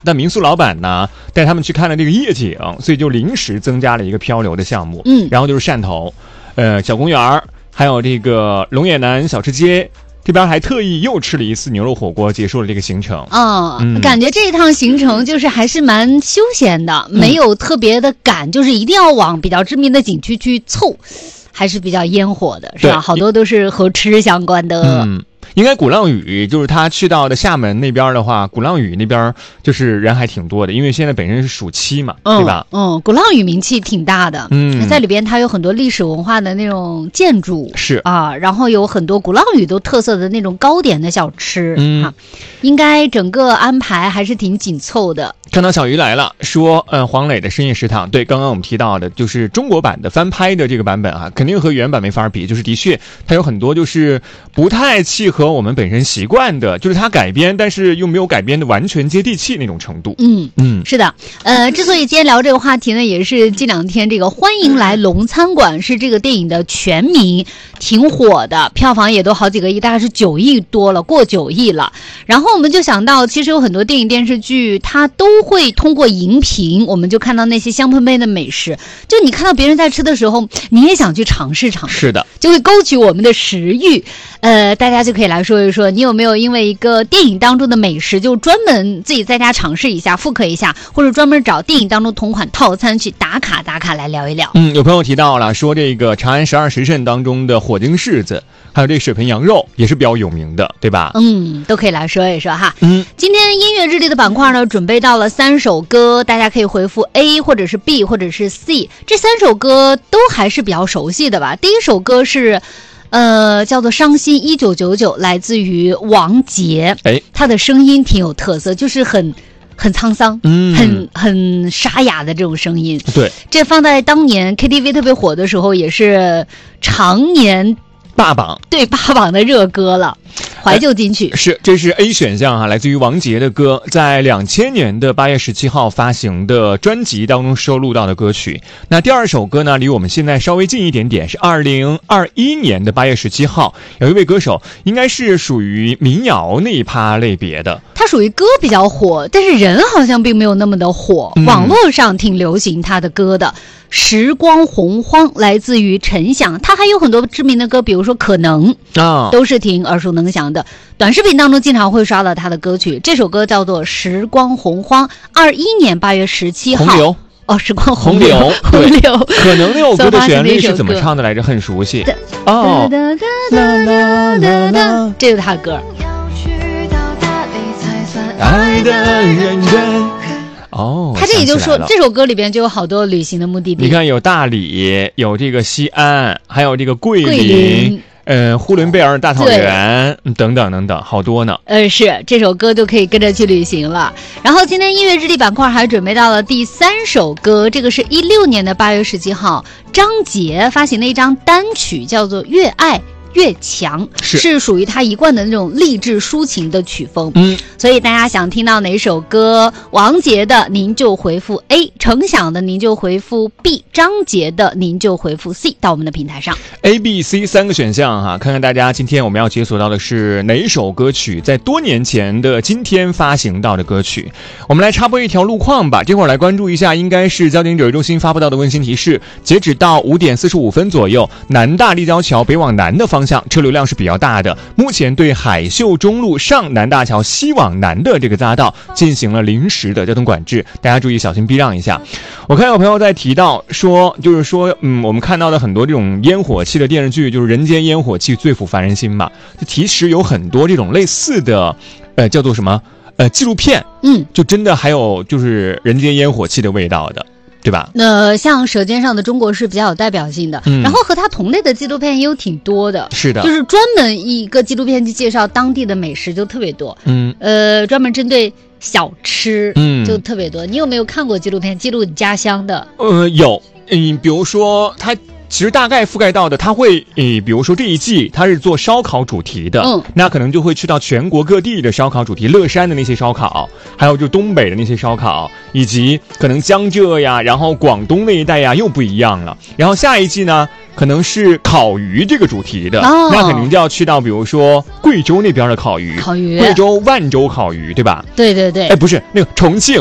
但民宿老板呢带他们去看了这个夜景，所以就临时增加了一个漂流的项目。然后就是汕头，小公园，还有这个龙眼南小吃街。这边还特意又吃了一次牛肉火锅，结束了这个行程。 感觉这一趟行程就是还是蛮休闲的，没有特别的赶，就是一定要往比较知名的景区去凑，还是比较烟火的，是吧？好多都是和吃相关的。 应该鼓浪屿就是他去到的厦门那边的话，鼓浪屿那边就是人还挺多的，因为现在本身是暑期嘛，对吧？ 鼓浪屿名气挺大的，在里边它有很多历史文化的那种建筑， 是啊，然后有很多鼓浪屿都特色的那种糕点的小吃应该整个安排还是挺紧凑的。 看到小鱼来了，说黄磊的深夜食堂，对，刚刚我们提到的就是中国版的翻拍的这个版本啊，肯定和原版没法比，就是的确它有很多就是不太契合我们本身习惯的，就是它改编但是又没有改编的完全接地气那种程度。 是的。之所以今天聊这个话题呢，也是这两天这个欢迎来龙餐馆是这个电影的全名，挺火的，票房也都好几个亿，大概是9亿多了，过9亿了。然后我们就想到其实有很多电影电视剧它都会通过荧屏，我们就看到那些香喷喷的美食，就你看到别人在吃的时候你也想去尝试尝试， 是的， 就会勾起我们的食欲。大家就可以来说一说，你有没有因为一个电影当中的美食就专门自己在家尝试一下，复刻一下，或者专门找电影当中同款套餐去打卡来聊一聊。 有朋友提到了说这个长安12时辰当中的火丁柿子，还有这水盆羊肉也是比较有名的，对吧？ 都可以来说一说哈。今天音乐日历的板块呢，准备到了3首歌，大家可以回复 A 或者是 B 或者是 C， 这3首歌都还是比较熟悉的吧。第一首歌是叫做伤心1999，来自于王杰，他的声音挺有特色，就是很沧桑，很沙哑的这种声音。 对， 这放在当年 KTV 特别火的时候，也是常年霸榜的热歌了，怀旧金曲。 这是 A 选项啊，来自于王杰的歌，在2000年的8月17号发行的专辑当中收录到的歌曲。那第二首歌呢，离我们现在稍微近一点点，是2021年的8月17号，有一位歌手，应该是属于民谣那一趴类别的， 他属于歌比较火，但是人好像并没有那么的火，网络上挺流行他的歌的。时光洪荒来自于陈响，他还有很多知名的歌，比如说可能都是挺耳熟能详的，短视频当中经常会刷到他的歌曲。这首歌叫做时光洪荒，21年8月17号洪流时光洪流可能那首歌的旋律是怎么唱的来着？很熟悉这是他的歌。 爱的人他这里就说这首歌里边就有好多旅行的目的地， 你看有大理，有这个西安，还有这个桂林呼伦贝尔大草原等等，好多呢。 是这首歌就可以跟着去旅行了。然后今天音乐日历板块还准备到了第3首歌，这个是16年的8月17号，张杰发行的一张单曲，叫做《越爱越强》，是属于他一贯的那种励志抒情的曲风。所以大家想听到哪首歌，王杰的您就回复 A， 程响的您就回复 B， 张杰的您就回复 C， 到我们的平台上 A、B、C 3个选项哈，看看大家今天我们要解锁到的是哪首歌曲，在多年前的今天发行到的歌曲。我们来插播一条路况吧，这会儿来关注一下，应该是交警指挥中心发布到的温馨提示，截止到5点45分左右，南大立交桥北往南的方向车流量是比较大的，目前对海秀中路上南大桥西往南的这个匝道进行了临时的交通管制，大家注意小心避让一下。我看有朋友在提到说，就是说我们看到的很多这种烟火气的电视剧，就是人间烟火气最抚凡人心嘛，其实有很多这种类似的叫做什么纪录片，就真的还有就是人间烟火气的味道的，对吧？ 像《舌尖上的中国》是比较有代表性的，然后和它同类的纪录片也有挺多的。 是的， 就是专门一个纪录片去介绍当地的美食就特别多。专门针对小吃就特别多。你有没有看过纪录片记录你家乡的？ 有，比如说它其实大概覆盖到的，它会比如说这一季它是做烧烤主题的，那可能就会去到全国各地的烧烤主题，乐山的那些烧烤，还有就东北的那些烧烤，以及可能江浙呀，然后广东那一带呀又不一样了。然后下一季呢，可能是烤鱼这个主题的，那肯定就要去到比如说贵州那边的烤鱼，贵州万州烤鱼，对吧？ 对对对， 不是那个重庆。